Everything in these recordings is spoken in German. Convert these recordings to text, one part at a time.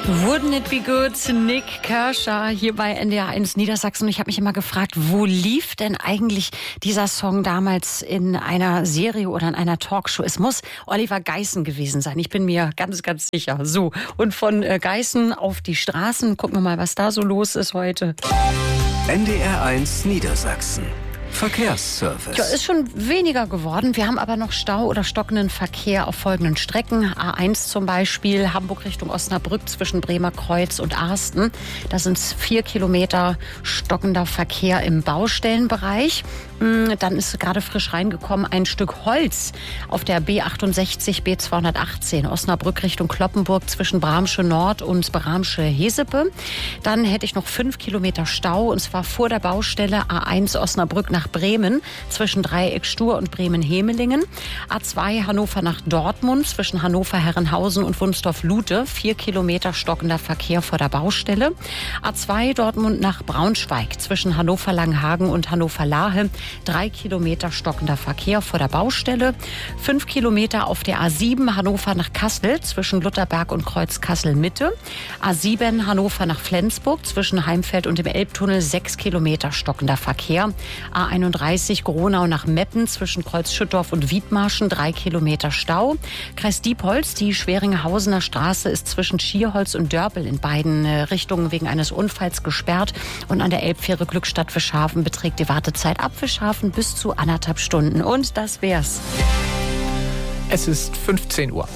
Wouldn't it be good? Nick Kershaw hier bei NDR1 Niedersachsen. Und ich habe mich immer gefragt, wo lief denn eigentlich dieser Song damals in einer Serie oder in einer Talkshow? Es muss Oliver Geißen gewesen sein. Ich bin mir ganz, ganz sicher. So, und von Geißen auf die Straßen. Gucken wir mal, was da so los ist heute. NDR1 Niedersachsen. Verkehrsservice. Ja, ist schon weniger geworden. Wir haben aber noch Stau oder stockenden Verkehr auf folgenden Strecken. A1 zum Beispiel, Hamburg Richtung Osnabrück zwischen Bremer Kreuz und Arsten. Da sind es 4 Kilometer stockender Verkehr im Baustellenbereich. Dann ist gerade frisch reingekommen ein Stück Holz auf der B68, B218, Osnabrück Richtung Cloppenburg zwischen Bramsche Nord und Bramsche Hesepe. Dann hätte ich noch 5 Kilometer Stau, und zwar vor der Baustelle A1 Osnabrück nach Bremen zwischen Dreieck Stur und Bremen-Hemelingen. A2 Hannover nach Dortmund zwischen Hannover-Herrenhausen und Wunsdorf-Lute, 4 Kilometer stockender Verkehr vor der Baustelle. A2 Dortmund nach Braunschweig zwischen Hannover-Langenhagen und Hannover-Lahe, 3 Kilometer stockender Verkehr vor der Baustelle. 5 Kilometer auf der A7 Hannover nach Kassel zwischen Lutherberg und Kreuz Kassel-Mitte. A7 Hannover nach Flensburg zwischen Heimfeld und dem Elbtunnel, 6 Kilometer stockender Verkehr. A31 Gronau nach Meppen zwischen Kreuz Schüttorf und Wiedmarschen, 3 Kilometer Stau. Kreis Diepholz, die Schweringhausener Straße ist zwischen Schierholz und Dörpel in beiden Richtungen wegen eines Unfalls gesperrt. Und an der Elbfähre Glückstadt-Fischhafen beträgt die Wartezeit ab Fischhafen bis zu 1,5 Stunden. Und das wär's. Es ist 15 Uhr.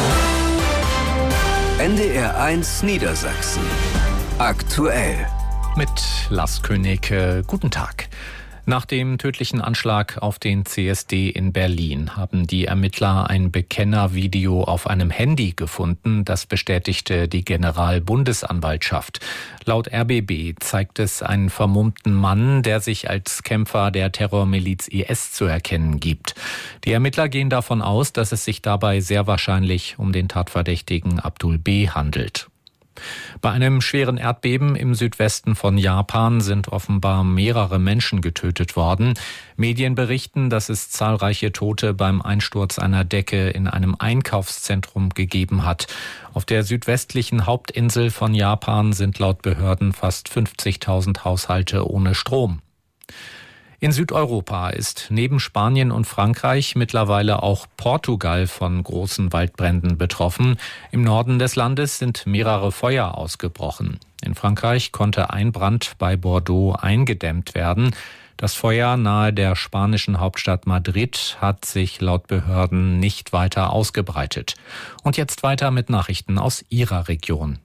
NDR1 Niedersachsen. Aktuell. Mit Lars König. Guten Tag. Nach dem tödlichen Anschlag auf den CSD in Berlin haben die Ermittler ein Bekennervideo auf einem Handy gefunden. Das bestätigte die Generalbundesanwaltschaft. Laut RBB zeigt es einen vermummten Mann, der sich als Kämpfer der Terrormiliz IS zu erkennen gibt. Die Ermittler gehen davon aus, dass es sich dabei sehr wahrscheinlich um den Tatverdächtigen Abdul B. handelt. Bei einem schweren Erdbeben im Südwesten von Japan sind offenbar mehrere Menschen getötet worden. Medien berichten, dass es zahlreiche Tote beim Einsturz einer Decke in einem Einkaufszentrum gegeben hat. Auf der südwestlichen Hauptinsel von Japan sind laut Behörden fast 50.000 Haushalte ohne Strom. In Südeuropa ist neben Spanien und Frankreich mittlerweile auch Portugal von großen Waldbränden betroffen. Im Norden des Landes sind mehrere Feuer ausgebrochen. In Frankreich konnte ein Brand bei Bordeaux eingedämmt werden. Das Feuer nahe der spanischen Hauptstadt Madrid hat sich laut Behörden nicht weiter ausgebreitet. Und jetzt weiter mit Nachrichten aus Ihrer Region.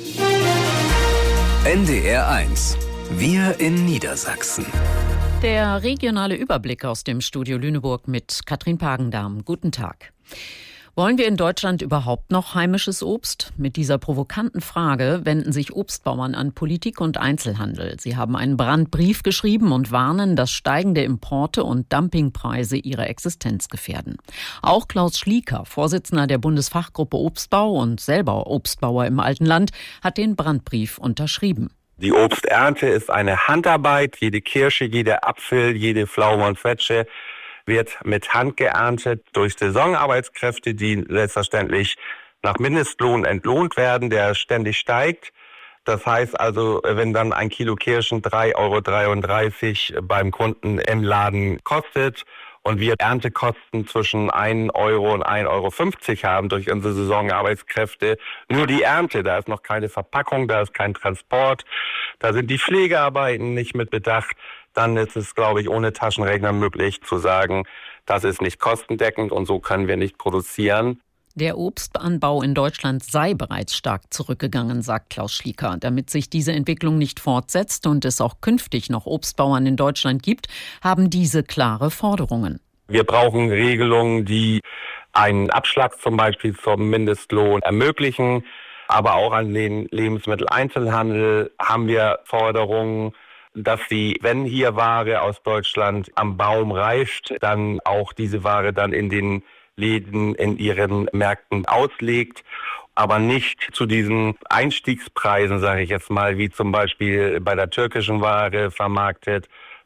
NDR1. Wir in Niedersachsen. Der regionale Überblick aus dem Studio Lüneburg mit Katrin Pagendahm. Guten Tag. Wollen wir in Deutschland überhaupt noch heimisches Obst? Mit dieser provokanten Frage wenden sich Obstbauern an Politik und Einzelhandel. Sie haben einen Brandbrief geschrieben und warnen, dass steigende Importe und Dumpingpreise ihre Existenz gefährden. Auch Klaus Schlieker, Vorsitzender der Bundesfachgruppe Obstbau und selber Obstbauer im Altenland, hat den Brandbrief unterschrieben. Die Obsternte ist eine Handarbeit. Jede Kirsche, jeder Apfel, jede Pflaume und Zwetsche wird mit Hand geerntet durch Saisonarbeitskräfte, die selbstverständlich nach Mindestlohn entlohnt werden, der ständig steigt. Das heißt also, wenn dann ein Kilo Kirschen 3,33 € beim Kunden im Laden kostet und wir Erntekosten zwischen 1 € und 1,50 € haben durch unsere Saisonarbeitskräfte, nur die Ernte, da ist noch keine Verpackung, da ist kein Transport, da sind die Pflegearbeiten nicht mit bedacht, dann ist es, glaube ich, ohne Taschenrechner möglich zu sagen, das ist nicht kostendeckend und so können wir nicht produzieren. Der Obstanbau in Deutschland sei bereits stark zurückgegangen, sagt Klaus Schlieker. Damit sich diese Entwicklung nicht fortsetzt und es auch künftig noch Obstbauern in Deutschland gibt, haben diese klare Forderungen. Wir brauchen Regelungen, die einen Abschlag zum Beispiel zum Mindestlohn ermöglichen. Aber auch an den Lebensmitteleinzelhandel haben wir Forderungen, dass sie, wenn hier Ware aus Deutschland am Baum reift, dann auch diese Ware dann in den Läden in ihren Märkten auslegt, aber nicht zu diesen Einstiegspreisen, sage ich jetzt mal, wie zum Beispiel bei der türkischen Ware vermarktet,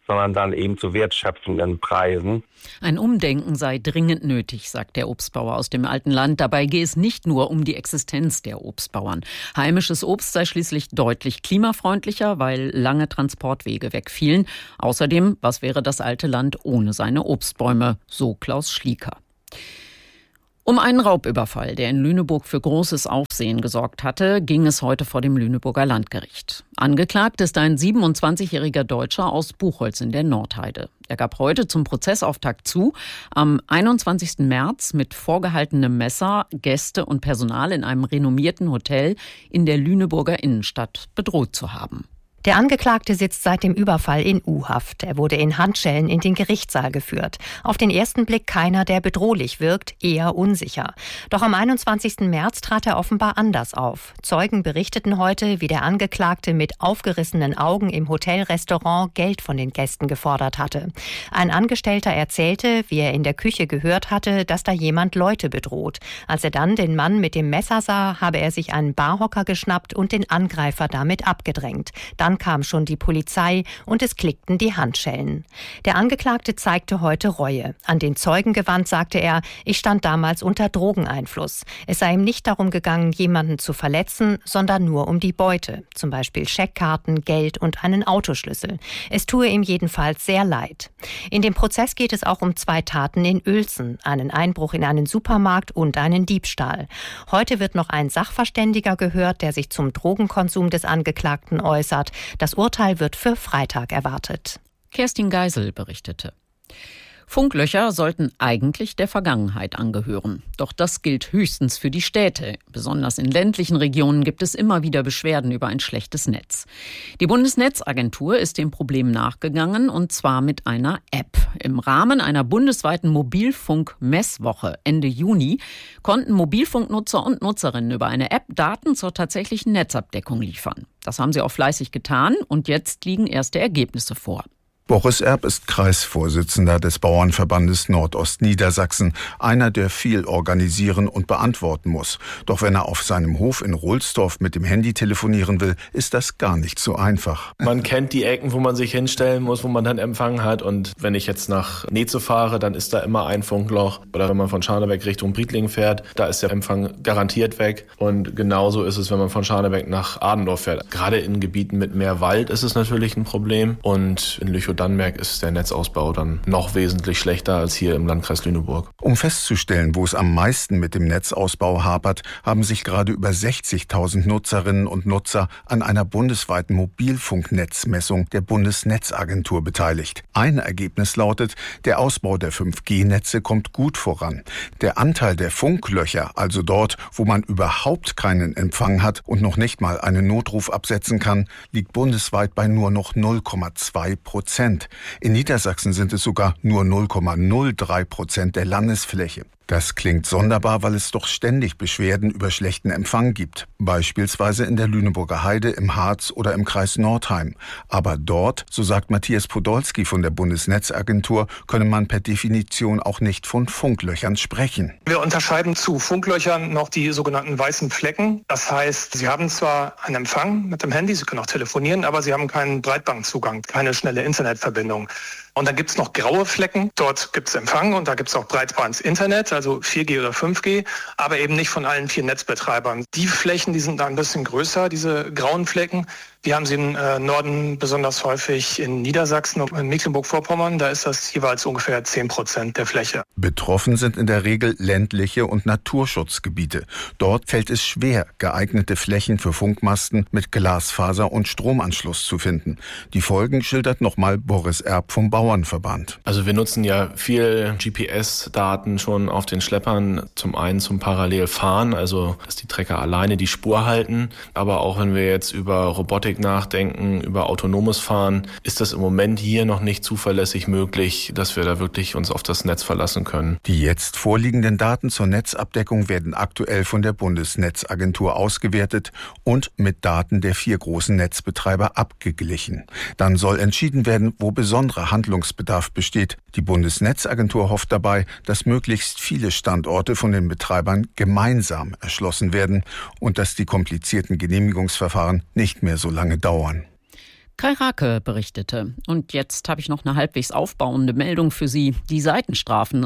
sondern dann eben zu wertschöpfenden Preisen. Ein Umdenken sei dringend nötig, sagt der Obstbauer aus dem alten Land. Dabei gehe es nicht nur um die Existenz der Obstbauern. Heimisches Obst sei schließlich deutlich klimafreundlicher, weil lange Transportwege wegfielen. Außerdem, was wäre das alte Land ohne seine Obstbäume? So Klaus Schlieker. Um einen Raubüberfall, der in Lüneburg für großes Aufsehen gesorgt hatte, ging es heute vor dem Lüneburger Landgericht. Angeklagt ist ein 27-jähriger Deutscher aus Buchholz in der Nordheide. Er gab heute zum Prozessauftakt zu, am 21. März mit vorgehaltenem Messer Gäste und Personal in einem renommierten Hotel in der Lüneburger Innenstadt bedroht zu haben. Der Angeklagte sitzt seit dem Überfall in U-Haft. Er wurde in Handschellen in den Gerichtssaal geführt. Auf den ersten Blick keiner, der bedrohlich wirkt, eher unsicher. Doch am 21. März trat er offenbar anders auf. Zeugen berichteten heute, wie der Angeklagte mit aufgerissenen Augen im Hotelrestaurant Geld von den Gästen gefordert hatte. Ein Angestellter erzählte, wie er in der Küche gehört hatte, dass da jemand Leute bedroht. Als er dann den Mann mit dem Messer sah, habe er sich einen Barhocker geschnappt und den Angreifer damit abgedrängt. Dann kam schon die Polizei und es klickten die Handschellen. Der Angeklagte zeigte heute Reue. An den Zeugen gewandt sagte er, ich stand damals unter Drogeneinfluss. Es sei ihm nicht darum gegangen, jemanden zu verletzen, sondern nur um die Beute. Zum Beispiel Scheckkarten, Geld und einen Autoschlüssel. Es tue ihm jedenfalls sehr leid. In dem Prozess geht es auch um 2 Taten in Uelzen, einen Einbruch in einen Supermarkt und einen Diebstahl. Heute wird noch ein Sachverständiger gehört, der sich zum Drogenkonsum des Angeklagten äußert. Das Urteil wird für Freitag erwartet. Kerstin Geisel berichtete. Funklöcher sollten eigentlich der Vergangenheit angehören. Doch das gilt höchstens für die Städte. Besonders in ländlichen Regionen gibt es immer wieder Beschwerden über ein schlechtes Netz. Die Bundesnetzagentur ist dem Problem nachgegangen, und zwar mit einer App. Im Rahmen einer bundesweiten Mobilfunk-Messwoche Ende Juni konnten Mobilfunknutzer und Nutzerinnen über eine App Daten zur tatsächlichen Netzabdeckung liefern. Das haben sie auch fleißig getan, und jetzt liegen erste Ergebnisse vor. Boris Erb ist Kreisvorsitzender des Bauernverbandes Nordostniedersachsen, einer, der viel organisieren und beantworten muss. Doch wenn er auf seinem Hof in Rohlsdorf mit dem Handy telefonieren will, ist das gar nicht so einfach. Man kennt die Ecken, wo man sich hinstellen muss, wo man dann Empfang hat. Und wenn ich jetzt nach Neze fahre, dann ist da immer ein Funkloch. Oder wenn man von Scharnebeck Richtung Briedlingen fährt, da ist der Empfang garantiert weg. Und genauso ist es, wenn man von Scharnebeck nach Adendorf fährt. Gerade in Gebieten mit mehr Wald ist es natürlich ein Problem. Und in Lüchow-Dannenberg ist der Netzausbau dann noch wesentlich schlechter als hier im Landkreis Lüneburg. Um festzustellen, wo es am meisten mit dem Netzausbau hapert, haben sich gerade über 60.000 Nutzerinnen und Nutzer an einer bundesweiten Mobilfunknetzmessung der Bundesnetzagentur beteiligt. Ein Ergebnis lautet, der Ausbau der 5G-Netze kommt gut voran. Der Anteil der Funklöcher, also dort, wo man überhaupt keinen Empfang hat und noch nicht mal einen Notruf absetzen kann, liegt bundesweit bei nur noch 0,2%. In Niedersachsen sind es sogar nur 0,03% der Landesfläche. Das klingt sonderbar, weil es doch ständig Beschwerden über schlechten Empfang gibt. Beispielsweise in der Lüneburger Heide, im Harz oder im Kreis Nordheim. Aber dort, so sagt Matthias Podolski von der Bundesnetzagentur, könne man per Definition auch nicht von Funklöchern sprechen. Wir unterscheiden zu Funklöchern noch die sogenannten weißen Flecken. Das heißt, Sie haben zwar einen Empfang mit dem Handy, Sie können auch telefonieren, aber Sie haben keinen Breitbandzugang, keine schnelle Internetverbindung. Und dann gibt es noch graue Flecken. Dort gibt es Empfang und da gibt es auch Breitband-Internet, also 4G oder 5G, aber eben nicht von allen 4 Netzbetreibern. Die Flächen, die sind da ein bisschen größer, diese grauen Flecken. Die haben Sie im Norden besonders häufig in Niedersachsen und in Mecklenburg-Vorpommern. Da ist das jeweils ungefähr 10% der Fläche. Betroffen sind in der Regel ländliche und Naturschutzgebiete. Dort fällt es schwer, geeignete Flächen für Funkmasten mit Glasfaser und Stromanschluss zu finden. Die Folgen schildert nochmal Boris Erb vom Bauernverband. Also wir nutzen ja viel GPS-Daten schon auf den Schleppern. Zum einen zum Parallelfahren, also dass die Trecker alleine die Spur halten. Aber auch wenn wir jetzt über Robotik nachdenken, über autonomes Fahren, ist das im Moment hier noch nicht zuverlässig möglich, dass wir da wirklich uns auf das Netz verlassen können. Die jetzt vorliegenden Daten zur Netzabdeckung werden aktuell von der Bundesnetzagentur ausgewertet und mit Daten der 4 großen Netzbetreiber abgeglichen. Dann soll entschieden werden, wo besonderer Handlungsbedarf besteht. Die Bundesnetzagentur hofft dabei, dass möglichst viele Standorte von den Betreibern gemeinsam erschlossen werden und dass die komplizierten Genehmigungsverfahren nicht mehr so lange dauern. Kai Rake berichtete. Und jetzt habe ich noch eine halbwegs aufbauende Meldung für Sie. Die Seitenstreifen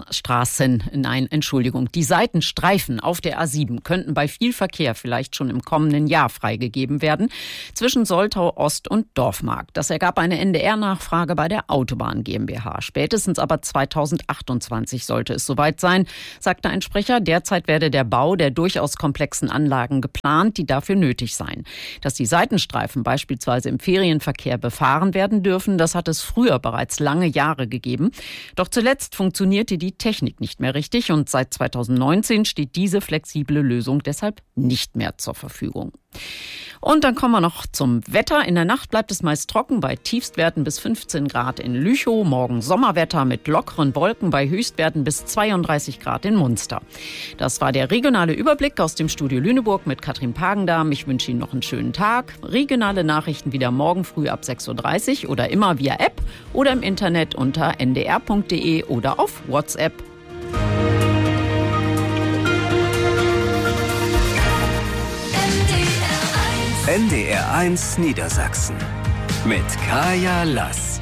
auf der A7 könnten bei viel Verkehr vielleicht schon im kommenden Jahr freigegeben werden, zwischen Soltau Ost und Dorfmark. Das ergab eine NDR-Nachfrage bei der Autobahn GmbH. Spätestens aber 2028 sollte es soweit sein, sagte ein Sprecher. Derzeit werde der Bau der durchaus komplexen Anlagen geplant, die dafür nötig seien. Dass die Seitenstreifen beispielsweise im Ferienverkehr befahren werden dürfen, das hat es früher bereits lange Jahre gegeben. Doch zuletzt funktionierte die Technik nicht mehr richtig und seit 2019 steht diese flexible Lösung deshalb nicht mehr zur Verfügung. Und dann kommen wir noch zum Wetter. In der Nacht bleibt es meist trocken bei Tiefstwerten bis 15 Grad in Lüchow. Morgen Sommerwetter mit lockeren Wolken bei Höchstwerten bis 32 Grad in Munster. Das war der regionale Überblick aus dem Studio Lüneburg mit Katrin Pagendahm. Ich wünsche Ihnen noch einen schönen Tag. Regionale Nachrichten wieder morgen früh ab 6.30 Uhr oder immer via App oder im Internet unter ndr.de oder auf WhatsApp. NDR1 Niedersachsen mit Kaya Lass.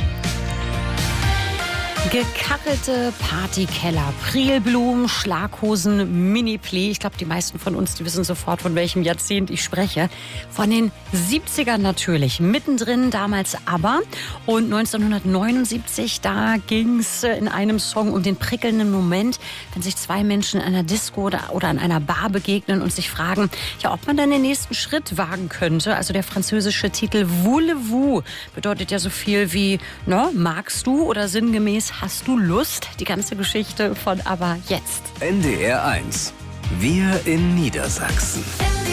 Gekackelte Partykeller, Prilblumen, Schlaghosen, Mini-Plee. Ich glaube, die meisten von uns, die wissen sofort, von welchem Jahrzehnt ich spreche. Von den 70ern natürlich. Mittendrin damals ABBA. Und 1979, da ging es in einem Song um den prickelnden Moment, wenn sich zwei Menschen in einer Disco oder an einer Bar begegnen und sich fragen, ja, ob man dann den nächsten Schritt wagen könnte. Also der französische Titel Voulez-vous bedeutet ja so viel wie, magst du oder sinngemäß, hast du Lust? Die ganze Geschichte von ABBA jetzt. NDR1. Wir in Niedersachsen.